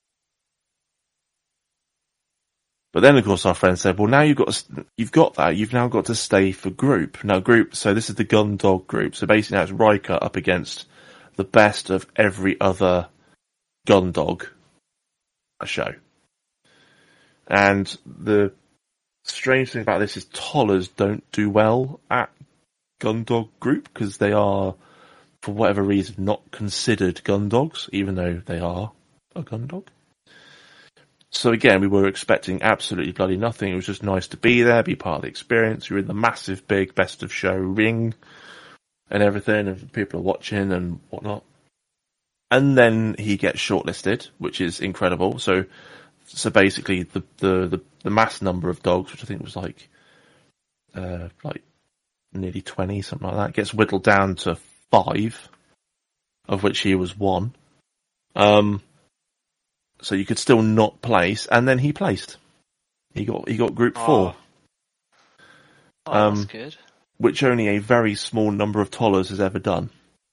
But then, of course, our friend said, well, now you've got, to, you've got that, you've now got to stay for group. Now, group, so this is the gun dog group. So basically now it's Riker up against the best of every other gun dog show. And the strange thing about this is tollers don't do well at gun dog group because they are, for whatever reason, not considered gun dogs, even though they are a gun dog. So again, we were expecting absolutely bloody nothing. It was just nice to be there, be part of the experience. You're in the massive, big, best of show ring and everything, and people are watching and whatnot. And then he gets shortlisted, which is incredible. So, so basically, the the the, the mass number of dogs, which I think was like, uh, like nearly twenty, something like that, gets whittled down to five, of which he was one. Um. So you could still not place, and then he placed. He got he got group oh. four. Oh, um, that's good. Which only a very small number of tollers has ever done.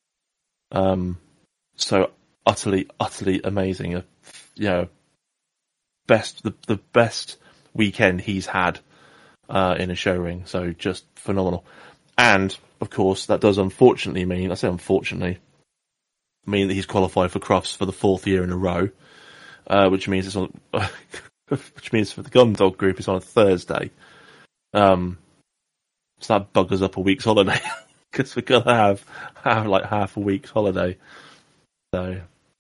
Um, so utterly, utterly amazing. A, you know, best the the best weekend he's had uh, in a show ring. So just phenomenal. And of course, that does unfortunately mean I say unfortunately mean that he's qualified for Crufts for the fourth year in a row. Uh, which means it's on, which means for the gun dog group it's on a Thursday. Um, so that buggers up a week's holiday because we're gonna have have like half a week's holiday. So,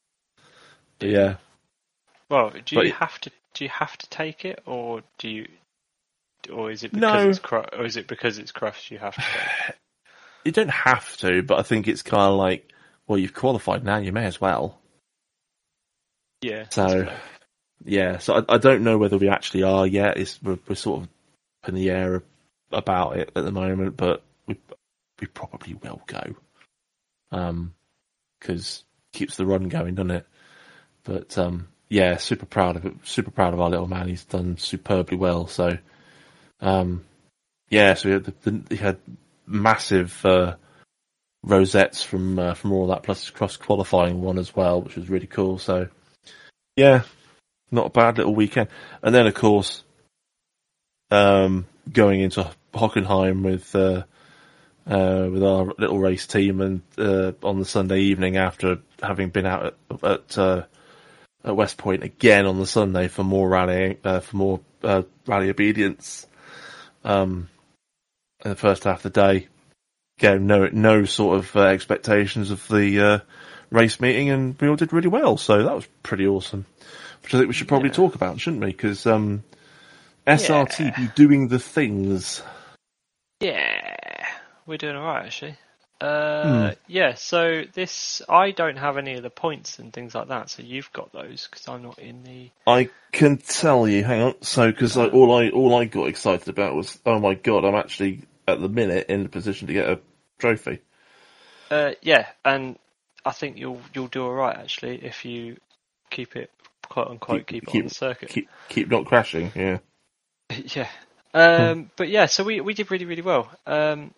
yeah. Well, do you but, have to do you have to take it, or do you, or is it because no, it's cru- or is it because it's Crufts you have to take it? You don't have to, but I think it's kind of like, well, you've qualified now, you may as well. Yeah. So, yeah. So I, I don't know whether we actually are yet. It's we're, we're sort of up in the air about it at the moment, but we we probably will go. Um, because it keeps the run going, doesn't it? But um, yeah, super proud of it. Super proud of our little man. He's done superbly well. So, um, yeah. So we had, the, the, he had massive uh, rosettes from uh, from all that, plus his cross qualifying one as well, which was really cool. So. Yeah, not a bad little weekend. And then, of course, um, going into Hockenheim with uh, uh, with our little race team, and uh, on the Sunday evening after having been out at at, uh, at West Point again on the Sunday for more rallying, uh, for more uh, rally obedience. Um, in the first half of the day, again, no no sort of uh, expectations of the. Uh, race meeting, and we all did really well, so that was pretty awesome. Which I think we should probably yeah. talk about, shouldn't we? Because um, S R T yeah. be doing the things. Yeah, we're doing alright actually. Uh, hmm. Yeah, so this, I don't have any of the points and things like that, so you've got those, because I'm not in the... I can tell you, hang on, so, because uh, all I all I got excited about was, oh my god, I'm actually, at the minute, in the position to get a trophy. Uh, yeah, and I think you'll you'll do all right actually if you keep it quote unquote keep, keep it keep, on the circuit. Keep keep not crashing, yeah. yeah. Um, but yeah, so we, we did really really well. Um,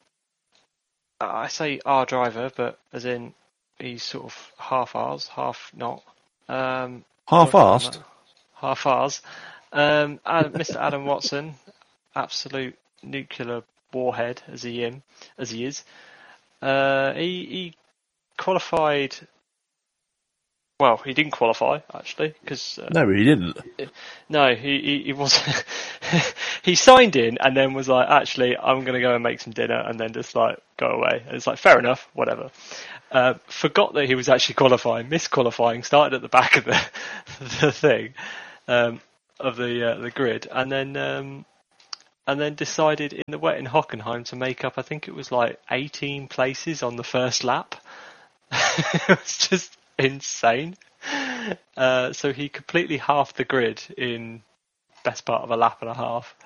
I say our driver, but as in he's sort of half ours, half not. Um, half-arsed. Half ours. Um, Mister Adam Watson, absolute nuclear warhead as he am, as he is. Uh, he he. qualified Well, he didn't qualify actually because uh, No, he didn't. no, he he, he wasn't. He signed in and then was like, actually, I'm going to go and make some dinner and then just like go away. And it's like, fair enough, whatever. Uh, forgot that he was actually qualifying, misqualifying, started at the back of the the thing um, of the uh, the grid, and then um, and then decided in the wet in Hockenheim to make up. I think it was like eighteen places on the first lap. It was just insane. Uh, so he completely halved the grid in best part of a lap and a half,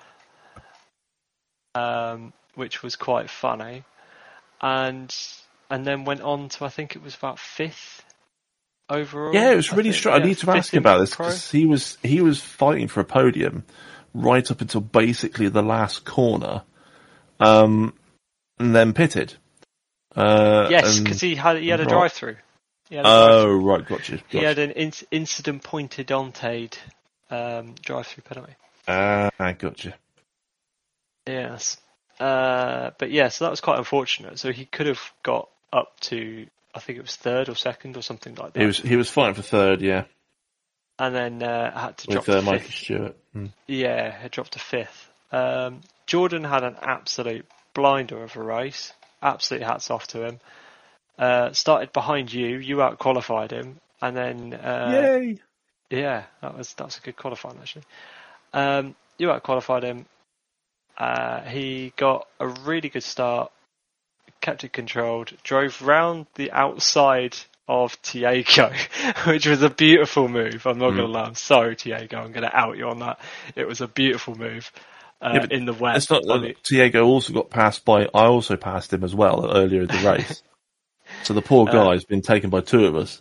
um, which was quite funny, and and then went on to I think it was about fifth overall. Yeah, it was really strange. strange. I need to ask him about this because he was he was fighting for a podium right up until basically the last corner, um, and then pitted. Uh, yes, because he had he had a drive through. Oh, right, gotcha. gotcha. He had an in- incident pointed onted um, drive through penalty. Ah, uh, I gotcha. Yes, uh, but yeah, so that was quite unfortunate. So he could have got up to I think it was third or second or something like that. He was he was fighting for third, yeah. And then uh, had to With, drop uh, to Michael fifth. Stewart. Hmm. Yeah, had dropped to fifth. Um, Jordan had an absolute blinder of a race. Absolute hats off to him. Uh, started behind you. You out qualified him, and then uh, yay! Yeah, that was that was a good qualifying actually. Um, you out qualified him. Uh, he got a really good start, kept it controlled, drove round the outside of Tiago, which was a beautiful move. I'm not mm. going to lie. I'm sorry, Tiago. I'm going to out you on that. It was a beautiful move uh, yeah, in the wet. It's not uh, Tiago also got passed by. I also passed him as well earlier in the race. So the poor guy has uh, been taken by two of us.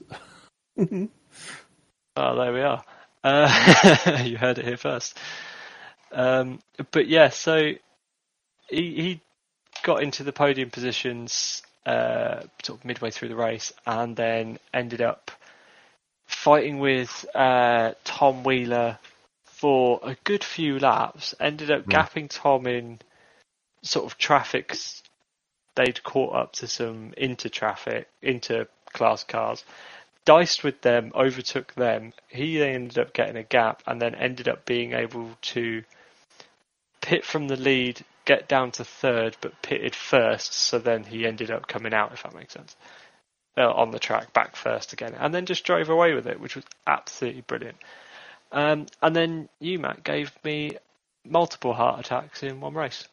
Oh, there we are. Uh, you heard it here first. Um, but yeah, so he, he got into the podium positions uh, sort of midway through the race, and then ended up fighting with uh, Tom Wheeler for a good few laps. Ended up mm. gapping Tom in sort of traffic. They'd caught up to some inter-traffic, inter-class cars, diced with them, overtook them. He then ended up getting a gap and then ended up being able to pit from the lead, get down to third, but pitted first, so then he ended up coming out, if that makes sense, uh, on the track, back first again, and then just drove away with it, which was absolutely brilliant. Um, and then you, Matt, gave me multiple heart attacks in one race.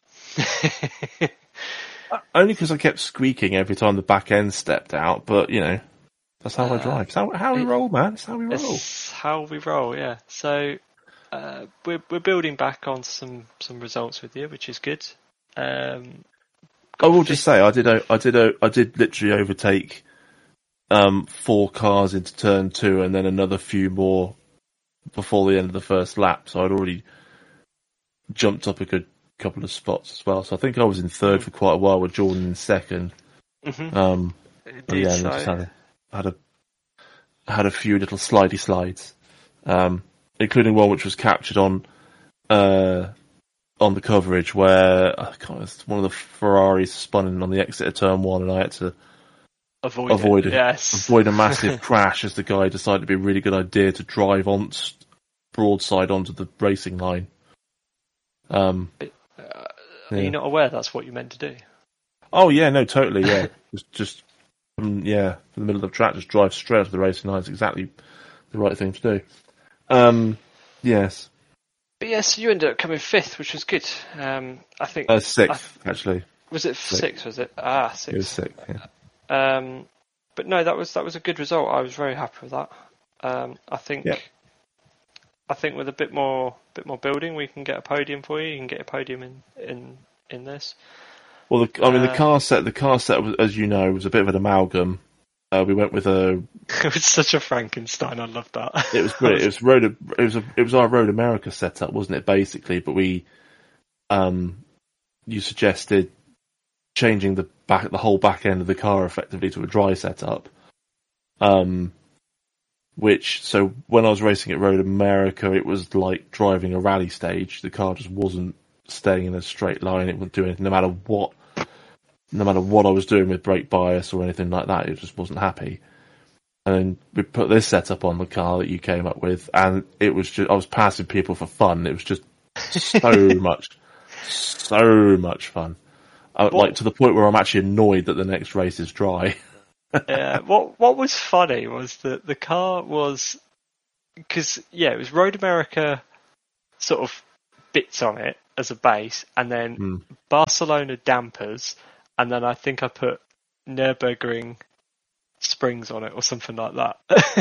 Only because I kept squeaking every time the back end stepped out, but, you know, that's how uh, I drive. It's how, how we roll, man. It's how we roll. It's how we roll, yeah. So uh, we're we're building back on some, some results with you, which is good. Um, I will just say, I did I did I did literally overtake um, four cars into turn two, and then another few more before the end of the first lap. So I'd already jumped up a good couple of spots as well. So I think I was in third for quite a while with Jordan in second. Mm-hmm. Um, Indeed, yeah, so. just had a, had a had a few little slidey slides, um, including one which was captured on uh, on the coverage where I can't, it was one of the Ferraris spun in on the exit of turn one, and I had to avoid avoid it, a, yes. avoid a massive crash as the guy decided it'd be a really good idea to drive on broadside onto the racing line. Um, uh, are yeah. you not aware that's what you meant to do? Oh yeah, no, totally, yeah. just, just um, yeah, in the middle of the track, just drive straight onto the racing line is exactly the right thing to do. Um, yes. But yes, you ended up coming fifth, which was good. Um, I think uh, sixth, th- actually. Was it six? six? Was it? Ah, six. It was six. Yeah. Um, but no, that was that was a good result. I was very happy with that. Um, I think. Yeah. I think with a bit more, bit more building, we can get a podium for you. You can get a podium in, in, in this. Well, the, I mean, uh, the car set, the car set, was, as you know, was a bit of an amalgam. Uh, we went with a. It was such a Frankenstein. I loved that. It was great. It was road. It was a, it was our Road America setup, wasn't it? Basically, but we, um, you suggested changing the back, the whole back end of the car effectively to a dry setup. Um. Which, so when I was racing at Road America, it was like driving a rally stage. The car just wasn't staying in a straight line. It wouldn't do anything, no matter what, no matter what I was doing with brake bias or anything like that. It just wasn't happy. And then we put this setup on the car that you came up with, and it was just, I was passing people for fun. It was just so much, so much fun. I, like, to the point where I'm actually annoyed that the next race is dry. Yeah, what what was funny was that the car was, because, yeah, it was Road America sort of bits on it as a base, and then Mm. Barcelona dampers, and then I think I put Nürburgring springs on it or something like that.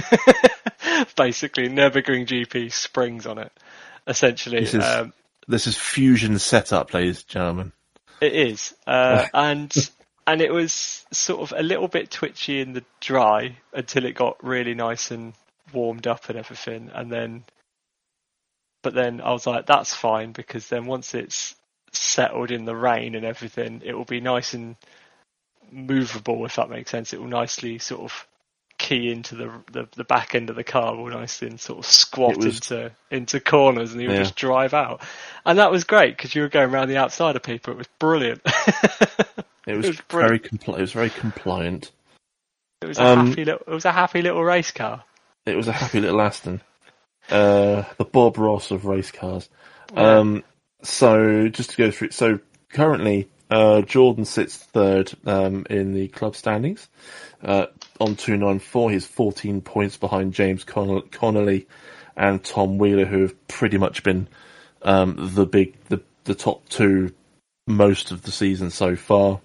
Basically, Nürburgring G P springs on it, essentially. This is, um, this is Fusion setup, ladies and gentlemen. It is, uh, and and it was sort of a little bit twitchy in the dry until it got really nice and warmed up and everything, and then, but then I was like, that's fine, because then once it's settled in the rain and everything, it will be nice and movable, if that makes sense. It will nicely sort of key into the the, the back end of the car, will nicely and sort of squat was, into into corners, and you would yeah. just drive out. And that was great, because you were going around the outside of people. It was brilliant. It was, it was very compli- it was very compliant. It was a Um, happy little. It was a happy little race car. It was a happy little Aston. Uh, the Bob Ross of race cars. Yeah. Um, so just to go through, so currently, uh, Jordan sits third, um, in the club standings, uh, on two ninety-four. He's fourteen points behind James Con- Connolly and Tom Wheeler, who have pretty much been, um, the big, the, the top two most of the season so far.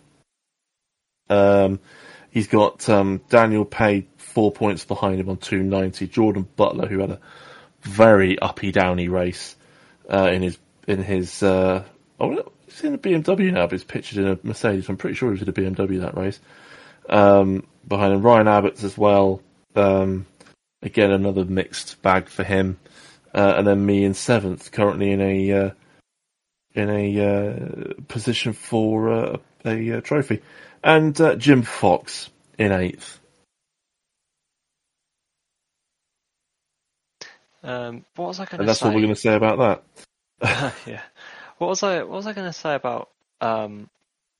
Um, he's got, um, Daniel Pay four points behind him on two ninety. Jordan Butler, who had a very uppy downy race, uh, in his, in his, uh, oh, he's in a B M W now, but he's pictured in a Mercedes. I'm pretty sure he was in a B M W that race. Um, behind him, Ryan Abbott's as well. Um, again, another mixed bag for him. Uh, and then me in seventh, currently in a, uh, in a, uh, position for, uh, a, a trophy. And, uh, Jim Fox in eighth. Um, what was I going to say? And that's all we're going to say about that. Yeah. What was I? What was I going to say about um,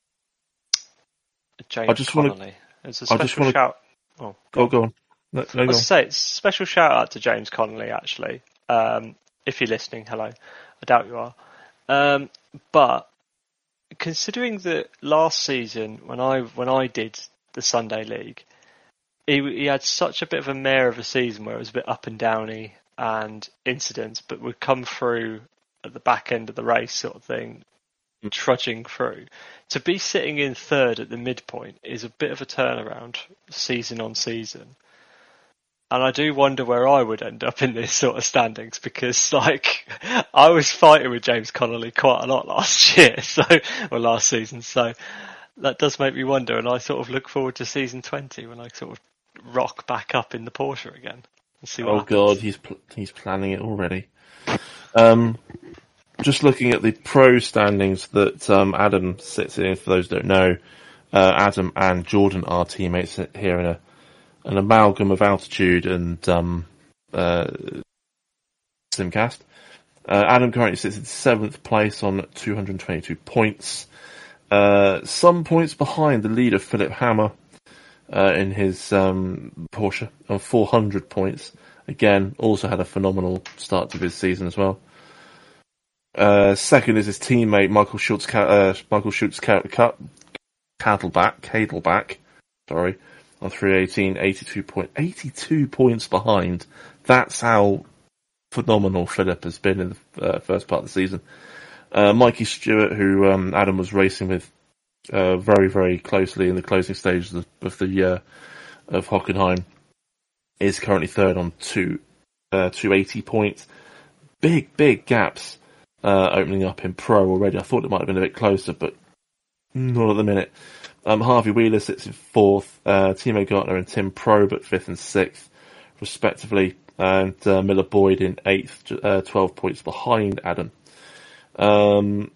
James I just wanna- Connolly? It's a I just special wanna- shout. Oh, Oh, go on. No, no, I go was on. to say, it's a special shout out to James Connolly, actually. Um, if you're listening, hello. I doubt you are. Um, but considering that last season, when I when I did the Sunday League, he he had such a bit of a mare of a season where it was a bit up and downy and incidents, but would come through at the back end of the race, sort of thing, trudging through. To be sitting in third at the midpoint is a bit of a turnaround, season on season. And I do wonder where I would end up in this sort of standings, because, like, I was fighting with James Connolly quite a lot last year, so or last season. So that does make me wonder, and I sort of look forward to season twenty when I sort of rock back up in the Porsche again and see what Oh happens. god, he's pl- he's planning it already. Um, just looking at the pro standings that um, Adam sits in. For those who don't know, uh, Adam and Jordan are teammates here in a an amalgam of altitude and um, uh, Simcast. Uh, Adam currently sits in seventh place on two hundred twenty-two points. Uh, some points behind the leader, Philip Hammer, uh, in his um, Porsche on four hundred points. Again, also had a phenomenal start to his season as well. Uh, second is his teammate Michael Schultz, uh, Michael Schultz Cattleback, Cadelback, sorry, on three eighteen, eighty-two point, eighty-two points behind. That's how phenomenal Philip has been in the uh, first part of the season. Uh, Mikey Stewart, who um, Adam was racing with uh, very, very closely in the closing stages of, of the year of Hockenheim, is currently third on two, uh, two eighty points. Big, big gaps uh, opening up in Pro already. I thought it might have been a bit closer, but not at the minute. Um, Harvey Wheeler sits in fourth, uh, Timo Gartner and Tim Probe at fifth and sixth, respectively, and uh, Miller Boyd in eighth, uh, twelve points behind Adam. Um,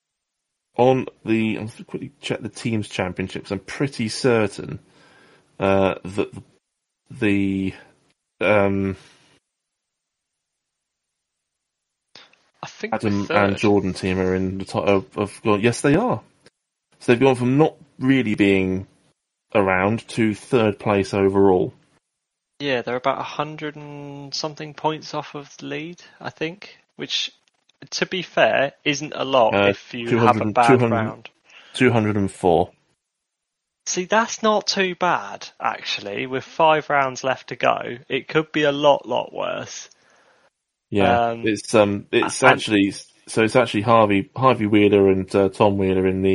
on the, I'm going to quickly check the teams championships. I'm pretty certain uh, that the um, I think Adam we're third. and Jordan team are in the top of, of gone, yes, they are. So they've gone from not really being around to third place overall. Yeah, they're about a hundred and something points off of the lead, I think. Which, to be fair, isn't a lot Uh, if you have a bad round. two hundred four. See, that's not too bad, actually. With five rounds left to go, it could be a lot, lot worse. Yeah, Um, it's um, it's and- actually so it's actually Harvey Harvey Wheeler and uh, Tom Wheeler in the